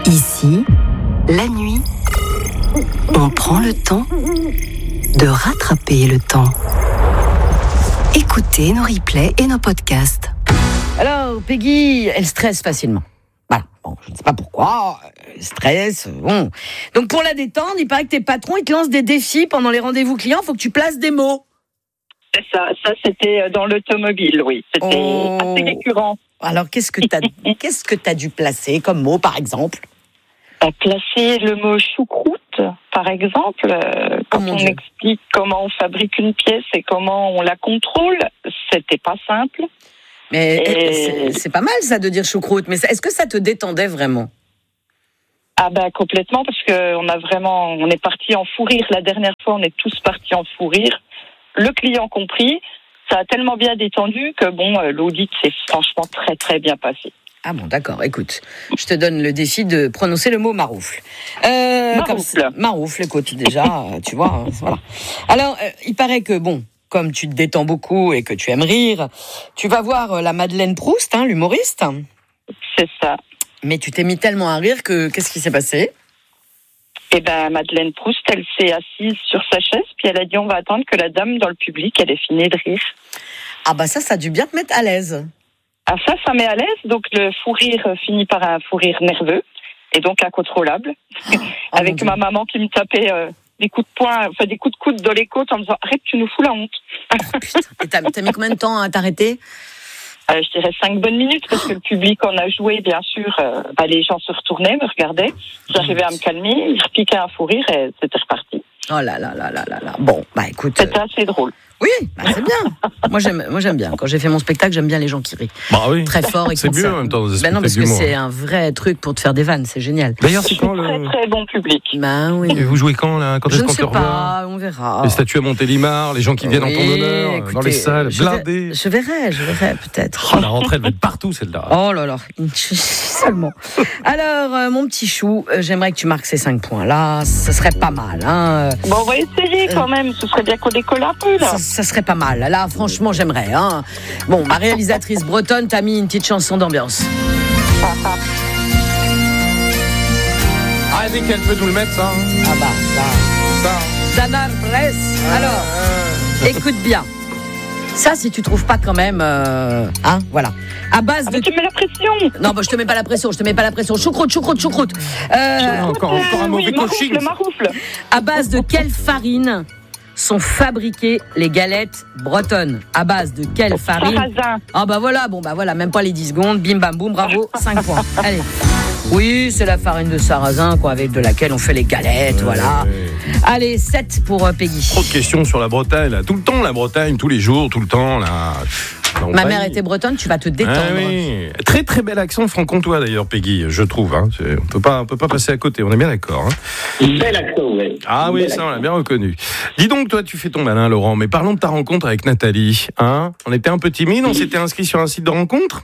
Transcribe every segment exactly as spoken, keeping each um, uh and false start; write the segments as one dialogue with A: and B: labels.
A: Ici, la nuit, on prend le temps de rattraper le temps. Écoutez nos replays et nos podcasts.
B: Alors, Peggy, elle stresse facilement. Voilà. Bon, je ne sais pas pourquoi, elle stresse, bon. Donc, pour la détendre, il paraît que tes patrons, ils te lancent des défis pendant les rendez-vous clients, il faut que tu places des mots.
C: C'est ça, ça c'était dans l'automobile, oui. C'était
B: Oh.
C: assez récurrent.
B: Alors, qu'est-ce que t'as, qu'est-ce que t'as dû placer comme mot, par exemple?
C: À placer le mot choucroute, par exemple, euh, quand
B: mon
C: on
B: Dieu.
C: explique comment on fabrique une pièce et comment on la contrôle, c'était pas simple.
B: Mais
C: Et-
B: c'est, c'est pas mal, ça, de dire choucroute. Mais est-ce que ça te détendait vraiment?
C: Ah ben complètement, parce que on a vraiment, on est parti en fou rire. La dernière fois, on est tous partis en fou rire. Le client compris. Ça a tellement bien détendu que bon, euh, l'audit s'est franchement très très bien passé.
B: Ah bon, d'accord, écoute, je te donne le défi de prononcer le mot maroufle. Euh,
C: Maroufle.
B: comme ça- maroufle, écoute, déjà, euh, tu vois, euh, voilà. Alors, euh, il paraît que, bon, comme tu te détends beaucoup et que tu aimes rire, tu vas voir euh, la Madeleine Proust, hein, l'humoriste,
C: C'est ça.
B: mais tu t'es mis tellement à rire que, qu'est-ce qui s'est passé?
C: Eh ben, Madeleine Proust, elle s'est assise sur sa chaise, puis elle a dit on va attendre que la dame dans le public, elle ait fini de rire.
B: Ah bah ça, ça a dû bien te mettre à l'aise.
C: Ah ça, ça met à l'aise, donc le fou rire finit par un fou rire nerveux, et donc incontrôlable,
B: Oh, mon
C: avec
B: Dieu.
C: ma maman qui me tapait euh, des coups de poing, enfin des coups de coude dans les côtes en me disant arrête, tu nous fous la honte.
B: Oh, putain. Et t'as, t'as mis combien de temps à t'arrêter?
C: Euh, je dirais cinq bonnes minutes, parce que le public en a joué, bien sûr, euh, bah, les gens se retournaient, me regardaient, j'arrivais à me calmer, ils repiquaient un fou rire et c'était reparti.
B: Oh là là là là là là. Bon, bah écoute...
C: C'était assez drôle.
B: Oui, bah c'est bien. moi j'aime, moi j'aime bien. Quand j'ai fait mon spectacle, j'aime bien les gens qui rient
D: Bah oui.
B: très fort et
D: C'est
B: qui
D: mieux
B: savent.
D: en même temps dans des
B: Ben non, parce que
D: spectacles
B: c'est
D: d'humour.
B: un vrai truc pour te faire des vannes, c'est génial.
D: D'ailleurs, c'est
C: Je suis
D: quand
C: très
D: le.
C: très bon public.
B: Ben oui.
D: Et vous jouez quand là Quand
B: Je
D: est-ce
B: ne
D: qu'on
B: sais
D: te revoit?
B: pas, on verra.
D: Les statues à Montélimar, les gens qui viennent
B: Oui,
D: en ton honneur,
B: écoutez,
D: dans les salles,
B: je vais-
D: blindées.
B: Je verrai, je verrai peut-être.
D: Oh, la rentrée elle va être partout celle-là.
B: Oh là là, seulement. Alors, euh, mon petit chou, euh, j'aimerais que tu marques ces cinq points là. Ce serait pas mal, hein.
C: Bon, on va essayer quand même, ce serait bien qu'on décolle un peu là.
B: Ça, ça serait pas mal. Là, franchement, j'aimerais. Hein. Bon, ma réalisatrice bretonne t'a mis une petite chanson d'ambiance.
D: Ah, dès qu'elle peut nous le mettre, ça. hein.
B: Ah bah, ça.
D: Ça.
B: Dana Press. Alors, écoute bien. Ça, si tu trouves pas quand même, euh, hein, voilà. À base
C: Ah,
B: de.
C: mais tu me mets la pression.
B: Non, bah, je te mets pas la pression. Je te mets pas la pression. Choucroute, choucroute, choucroute. Euh,
D: Encore, encore un mauvais
C: oui,
D: coaching.
C: maroufle, maroufle.
B: à base de quelle farine sont fabriquées les galettes bretonnes? À base de quelle farine?
C: Sarrasin.
B: Ah bah voilà, bon bah voilà, même pas les dix secondes, bim bam boum, bravo, cinq points. Allez. Oui, c'est la farine de sarrasin, quoi, avec de laquelle on fait les galettes, voilà.
D: Ouais.
B: Allez, sept pour euh, Peggy.
D: Trop de questions sur la Bretagne, là. Tout le temps, la Bretagne, tous les jours, tout le temps, là. On
B: Ma
D: va
B: mère
D: y-
B: était bretonne, tu vas te détendre.
D: Ah oui. Très très bel accent franc-comtois d'ailleurs, Peggy, je trouve. Hein. C'est- On peut pas, on peut pas passer à côté. On est bien d'accord. Hein.
E: Bel accent, ouais.
D: Ah oui,
E: Bel
D: ça on
E: accent.
D: l'a bien reconnu. Dis donc, toi, tu fais ton malin, Laurent. Mais parlons de ta rencontre avec Nathalie. Hein. On était un peu timide. On s'était inscrit sur un site de rencontre.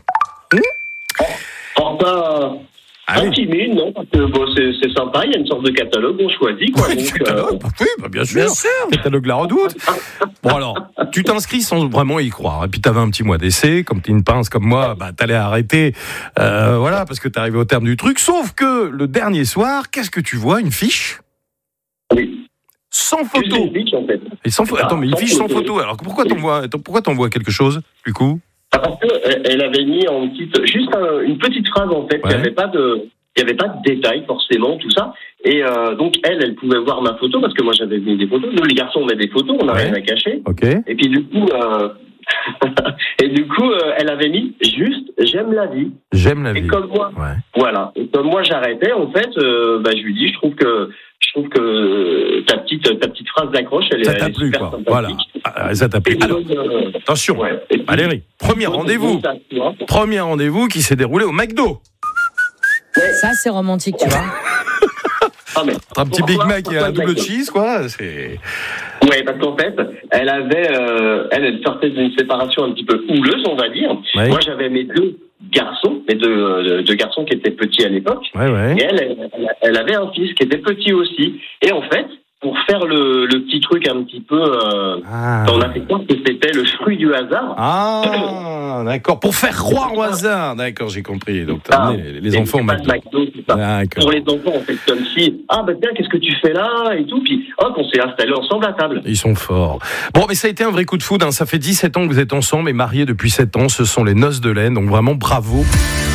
E: Alors, pas,
D: Ah
E: pas
D: oui.
E: timide, non, parce que bon, c'est, c'est sympa, il y a une sorte de catalogue, on choisit, quoi.
D: Ouais,
E: donc,
D: catalogue,
E: euh,
D: bah oui, bah bien sûr.
B: Bien sûr.
D: Catalogue La Redoute. Bon alors, tu t'inscris sans vraiment y croire. Et puis t'avais un petit mois d'essai, comme t'es une pince comme moi, bah t'allais arrêter, euh, voilà, parce que t'es arrivé au terme du truc. Sauf que le dernier soir, qu'est-ce que tu vois? Une fiche
E: oui.
D: sans
E: Juste
D: photo.
E: une fiche, en fait.
D: Et sans photo.
E: Ah,
D: Attends, mais une
E: sans
D: fiche sans
E: photo.
D: photo. Alors pourquoi t'envoies, pourquoi t'envoies quelque chose du coup?
E: Ah, parce qu'elle elle avait mis en petite, juste un- une petite phrase, en fait. Il
D: Ouais.
E: n'y avait pas de, il y avait pas de détails, forcément, tout ça. Et euh, donc, elle, elle pouvait voir ma photo, parce que moi, j'avais mis des photos. Nous, les garçons, on met des photos, on n'a
D: Ouais.
E: rien à cacher.
D: Ok.
E: Et puis, du coup, euh, et du coup, euh, elle avait mis juste, j'aime la vie.
D: J'aime la
E: Et
D: vie.
E: comme moi,
D: Ouais.
E: voilà. Et comme moi j'arrêtais, en fait, euh, bah, je lui dis, je trouve que, je trouve que euh, ta petite, ta petite phrase d'accroche, elle,
D: Ça
E: est-
D: t'a
E: elle est
D: plu
E: super
D: quoi.
E: sympathique.
D: Voilà. Ah, ça t'a
E: Et
D: plu.
E: puis,
D: Alors
E: euh,
D: attention,
E: ouais. Et puis,
D: Valérie. Premier rendez-vous. Premier rendez-vous qui s'est déroulé au McDo.
B: Ça, c'est romantique, tu vois.
E: Ah, mais,
D: Un petit Big
E: pourquoi-
D: Mac et un
E: pourquoi
D: double
E: McDo
D: cheese quoi. C'est.
E: Ouais, parce qu'en fait, elle avait, euh, elle, elle sortait d'une séparation un petit peu houleuse, on va dire.
D: Ouais.
E: Moi, j'avais mes deux garçons, mes deux, euh, deux garçons qui étaient petits à l'époque.
D: Ouais ouais.
E: Et elle, elle, elle avait un fils qui était petit aussi. Et en fait, pour faire le, le petit truc un petit peu. Euh,
D: Ah.
E: On a fait croire que c'était le fruit du hasard.
D: Ah, d'accord. Pour faire croire au hasard. D'accord, j'ai compris. Donc, t'as
E: Ah,
D: amené les, les
E: et
D: enfants au
E: c'est pas
D: McDo.
E: de McDo, c'est ça.
D: D'accord.
E: Pour les enfants, on fait comme si, ah bah tiens, qu'est-ce que tu fais là et tout, puis hop, on s'est installés ensemble à table.
D: Ils sont forts. Bon, mais ça a été un vrai coup de foudre. Hein. Ça fait dix-sept ans que vous êtes ensemble et mariés depuis sept ans. Ce sont les noces de laine. Donc vraiment, bravo.